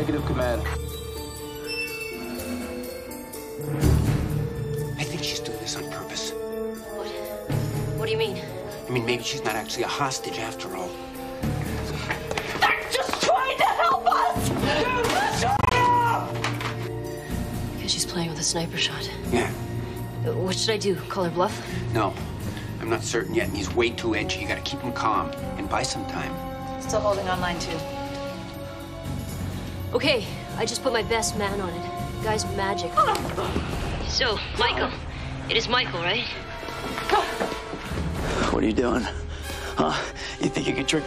Executive command. I think she's doing this on purpose. What do you mean? I mean, maybe she's not actually a hostage after all. They're just trying to help us! Shut up! Because she's playing with a sniper shot. Yeah. What should I do? Call her bluff? No, I'm not certain yet, and he's way too edgy. You gotta keep him calm and buy some time. Still holding on line 2. Okay, I just put my best man on it. Guy's magic. So, Michael. It is Michael, right? What are you doing? Huh? You think you can trick